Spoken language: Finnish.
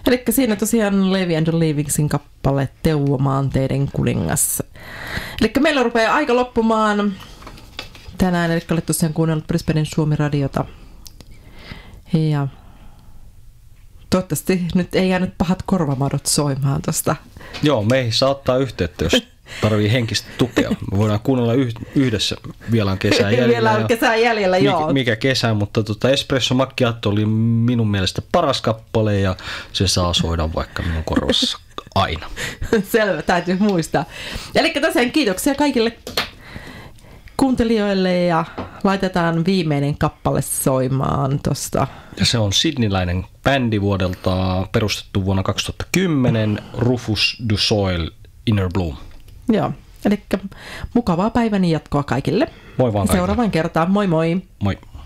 Eli siinä tosiaan Levi and the Leavingsin kappale Teuvo Maanteiden kuningas. Eli meillä rupeaa aika loppumaan tänään, eli olet tosiaan kuunnellut Brisbanen Suomi-radiota. Ja toivottavasti nyt ei jäänyt pahat korvamadot soimaan tuosta. Joo, meihin saa ottaa yhteyttä, jos tarvii henkistä tukea. Me voidaan kuunnella yhdessä vielä on kesää jäljellä. Vielä on kesää jäljellä, joo. Mikä kesä, mutta Espresso Macchiato oli minun mielestä paras kappale ja se saa soida vaikka minun korvassa aina. Selvä, täytyy muistaa. Eli tosiaan kiitoksia kaikille kuuntelijoille ja laitetaan viimeinen kappale soimaan tosta. Ja se on sydneyläinen bändi vuodelta, perustettu vuonna 2010, Rufus du Soil, Inner Bloom. Joo, eli mukavaa päivän jatkoa kaikille. Moi vaan kaikille. Seuraavaan kertaan, moi moi. Moi.